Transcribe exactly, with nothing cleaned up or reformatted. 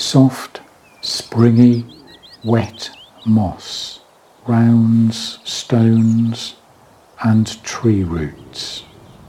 soft, springy, wet moss, rounds, stones, and tree roots.